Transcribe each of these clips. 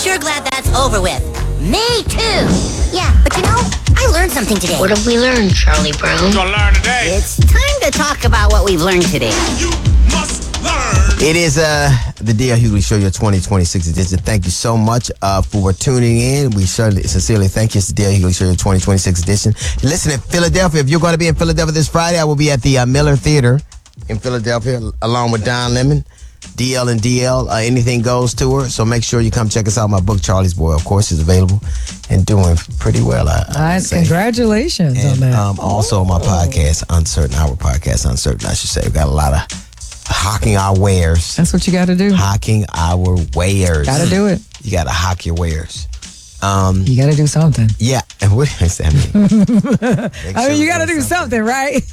Sure glad that's over with. Me too. Yeah, but I learned something today. What have we learned, Charlie Brown? We're gonna learn today. It's time to talk about what we've learned today. You must learn. It is the D.L. Hughley Show, your 2026 edition. Thank you so much for tuning in. We sincerely thank you. It's the D.L. Hughley Show, your 2026 edition. Listen, in Philadelphia, if you're going to be in Philadelphia this Friday, I will be at the Miller Theater in Philadelphia along with Don Lemon. DL and DL, Anything Goes tour. So make sure you come check us out. My book, Charlie's Boy, of course, is available and doing pretty well. I say. Congratulations on that. Also, my podcast, Uncertain, our podcast, Uncertain, I should say. We've got a lot of hawking our wares. That's what you got to do. Hawking our wares. Got to do it. You got to hawk your wares. You got to do something. Yeah. And what does that mean? I mean, you got to do something, right?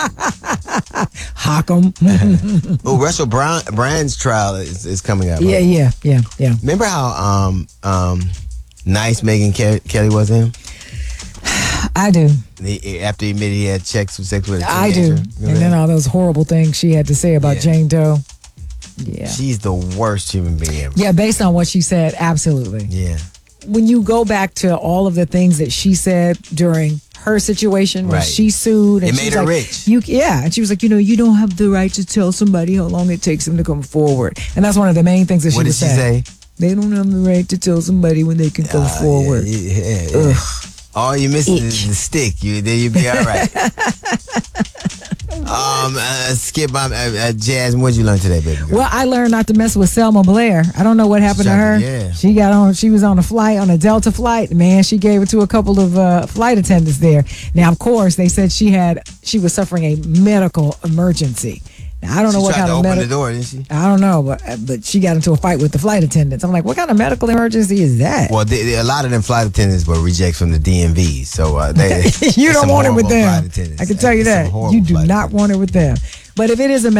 Hawk 'em. Oh, Russell Brand's trial is coming up. Right? Yeah. Remember how nice Megyn Kelly was to him? I do. After he admitted he had sex with a teenager. I do. Remember And then all those horrible things she had to say about Jane Doe. Yeah. She's the worst human being ever. Yeah, based on what she said, absolutely. Yeah. When you go back to all of the things that she said during her situation when she sued. And it made her rich. And she was like, you don't have the right to tell somebody how long it takes them to come forward. And that's one of the main things that she was saying. What did she say? They don't have the right to tell somebody when they can come forward. Yeah. All you miss is the stick. Then you'll be all right. Skip my Jasmine. What'd you learn today, baby girl? Well, I learned not to mess with Selma Blair. I don't know what happened to her. Yeah. She was on a Delta flight. Man, she gave it to a couple of flight attendants there. Now, of course, they said she was suffering a medical emergency. Now, I don't know what kind of open the door, didn't she? I don't know, but she got into a fight with the flight attendants. I'm like, what kind of medical emergency is that? Well, a lot of them flight attendants were rejects from the DMV, so you don't want it with them. I can tell you that. You do not want it with them. But if it is a